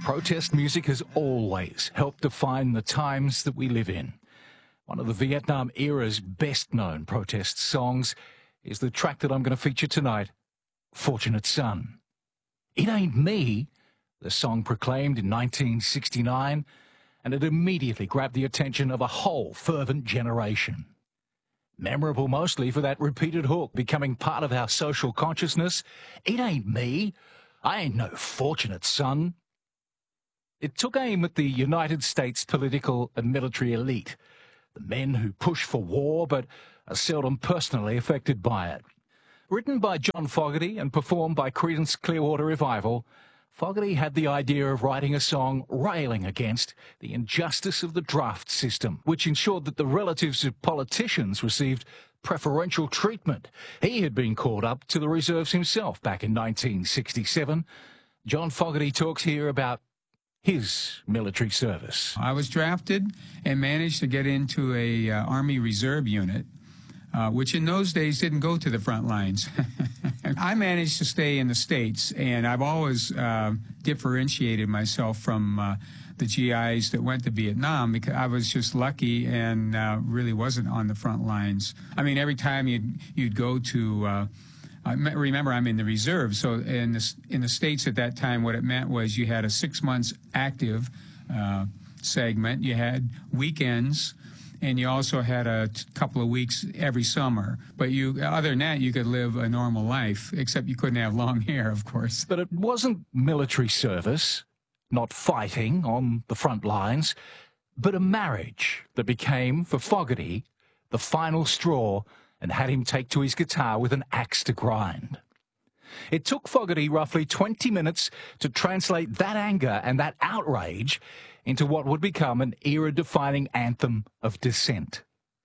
Protest music has always helped define the times that we live in. One of the Vietnam era's best-known protest songs is the track that I'm going to feature tonight, Fortunate Son. It Ain't Me, the song proclaimed in 1969, and it immediately grabbed the attention of a whole fervent generation. Memorable mostly for that repeated hook becoming part of our social consciousness. It ain't me. I ain't no fortunate son. It took aim at the United States political and military elite, the men who push for war but are seldom personally affected by it. Written by John Fogerty and performed by Creedence Clearwater Revival, Fogerty had the idea of writing a song railing against the injustice of the draft system, which ensured that the relatives of politicians received preferential treatment. He had been called up to the reserves himself back in 1967. John Fogerty talks here about his military service. I was drafted and managed to get into a Army Reserve unit, which in those days didn't go to the front lines. I managed to stay in the States, and I've always differentiated myself from the GIs that went to Vietnam because I was just lucky and really wasn't on the front lines. I mean, every time you'd go to remember, I'm in the reserve, so in the States at that time, what it meant was you had a 6 months active segment, you had weekends, and you also had a couple of weeks every summer. But other than that, you could live a normal life, except you couldn't have long hair, of course. But it wasn't military service, not fighting on the front lines, but a marriage that became, for Fogerty, the final straw and had him take to his guitar with an axe to grind. It took Fogerty roughly 20 minutes to translate that anger and that outrage into what would become an era-defining anthem of dissent.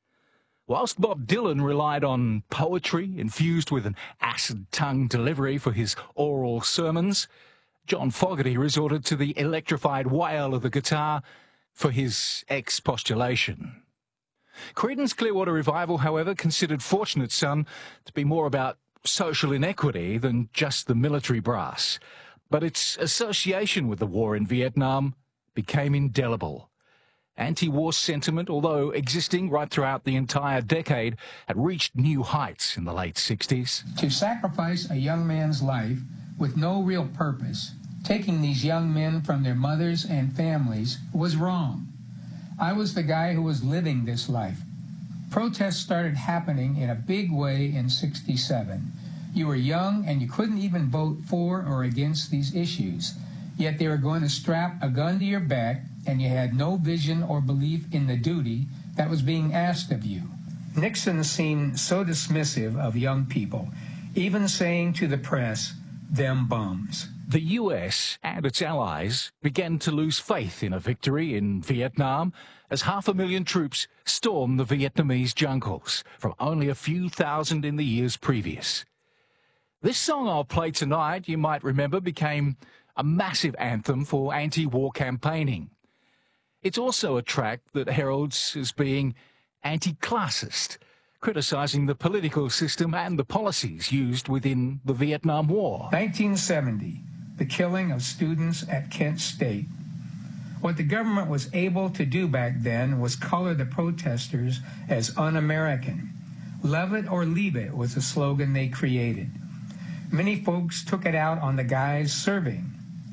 Whilst Bob Dylan relied on poetry infused with an acid-tongue delivery for his oral sermons, John Fogerty resorted to the electrified wail of the guitar for his expostulation. Creedence Clearwater Revival, however, considered Fortunate Son to be more about social inequity than just the military brass. But its association with the war in Vietnam became indelible. Anti-war sentiment, although existing right throughout the entire decade, had reached new heights in the late 60s. To sacrifice a young man's life with no real purpose, taking these young men from their mothers and families, was wrong. I was the guy who was living this life. Protests started happening in a big way in '67. You were young and you couldn't even vote for or against these issues. Yet they were going to strap a gun to your back and you had no vision or belief in the duty that was being asked of you. Nixon seemed so dismissive of young people, even saying to the press, "Them bums." The US and its allies began to lose faith in a victory in Vietnam as 500,000 troops stormed the Vietnamese jungles from only a few thousand in the years previous. This song I'll play tonight, you might remember, became a massive anthem for anti-war campaigning. It's also a track that heralds as being anti-classist, criticizing the political system and the policies used within the Vietnam War. 1970, the killing of students at Kent State. What the government was able to do back then was color the protesters as un-American. Love it or leave it was the slogan they created. Many folks took it out on the guys serving.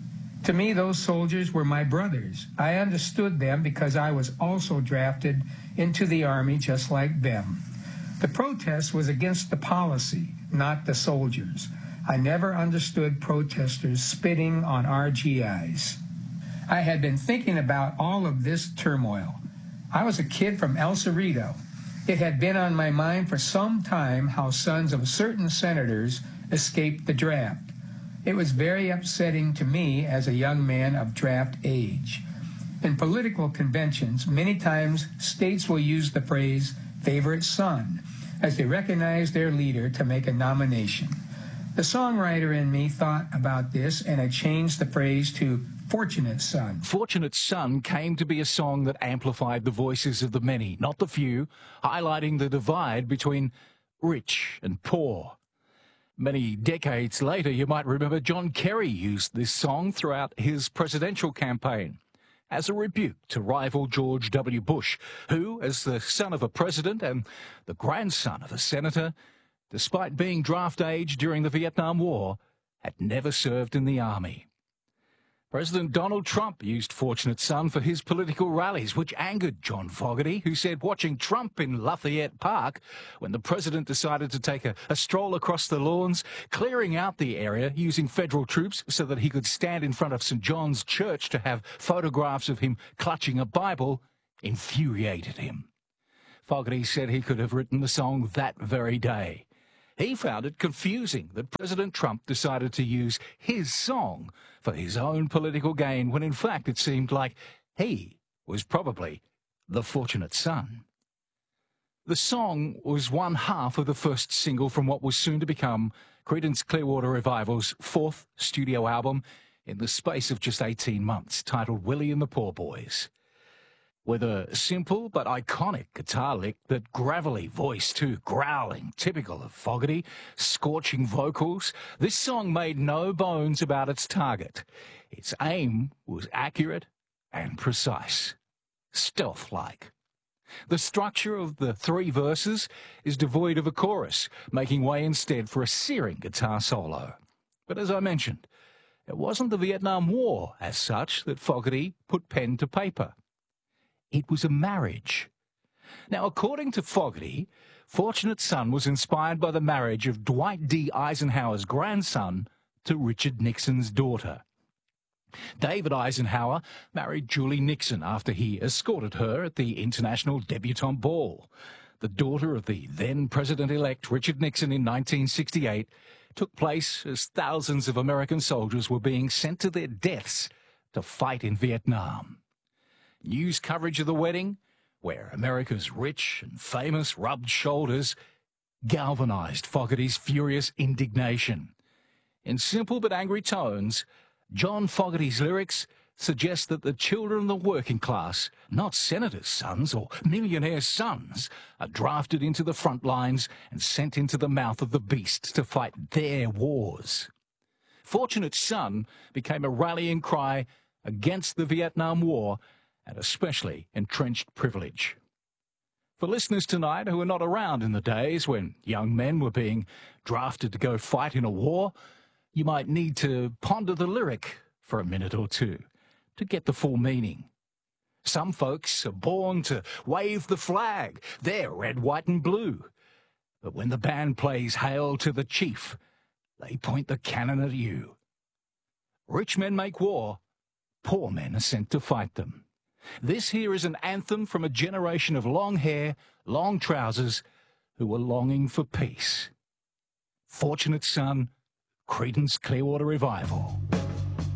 To me, those soldiers were my brothers. I understood them because I was also drafted into the Army just like them. The protest was against the policy, not the soldiers. I never understood protesters spitting on our GIs. I had been thinking about all of this turmoil. I was a kid from El Cerrito. It had been on my mind for some time how sons of certain senators escaped the draft. It was very upsetting to me as a young man of draft age. In political conventions, many times states will use the phrase favorite son as they recognize their leader to make a nomination. The songwriter in me thought about this and I changed the phrase to Fortunate Son. Fortunate Son came to be a song that amplified the voices of the many, not the few, highlighting the divide between rich and poor. Many decades later, you might remember John Kerry used this song throughout his presidential campaign as a rebuke to rival George W. Bush, who, as the son of a president and the grandson of a senator, despite being draft age during the Vietnam War, had never served in the army. President Donald Trump used Fortunate Son for his political rallies, which angered John Fogerty, who said watching Trump in Lafayette Park, when the president decided to take a stroll across the lawns, clearing out the area using federal troops so that he could stand in front of St. John's Church to have photographs of him clutching a Bible, infuriated him. Fogerty said he could have written the song that very day. He found it confusing that President Trump decided to use his song for his own political gain when in fact it seemed like he was probably the fortunate son. The song was one half of the first single from what was soon to become Creedence Clearwater Revival's fourth studio album in the space of just 18 months, titled Willie and the Poor Boys. With a simple but iconic guitar lick, that gravelly voice too, growling, typical of Fogerty, scorching vocals, this song made no bones about its target. Its aim was accurate and precise, stealth-like. The structure of the three verses is devoid of a chorus, making way instead for a searing guitar solo. But as I mentioned, it wasn't the Vietnam War as such that Fogerty put pen to paper. It was a marriage. Now, according to Fogerty, Fortunate Son was inspired by the marriage of Dwight D. Eisenhower's grandson to Richard Nixon's daughter. David Eisenhower married Julie Nixon after he escorted her at the International Debutante Ball. The daughter of the then President-elect Richard Nixon in 1968 took place as thousands of American soldiers were being sent to their deaths to fight in Vietnam. News coverage of the wedding, where America's rich and famous rubbed shoulders, galvanized Fogerty's furious indignation. In simple but angry tones, John Fogerty's lyrics suggest that the children of the working class, not senators' sons or millionaires' sons, are drafted into the front lines and sent into the mouth of the beast to fight their wars. Fortunate Son became a rallying cry against the Vietnam War and especially entrenched privilege. For listeners tonight who are not around in the days when young men were being drafted to go fight in a war, you might need to ponder the lyric for a minute or two to get the full meaning. Some folks are born to wave the flag, they're red, white and blue. But when the band plays Hail to the Chief, they point the cannon at you. Rich men make war, poor men are sent to fight them. This here is an anthem from a generation of long hair, long trousers, who were longing for peace. Fortunate Son, Creedence Clearwater Revival.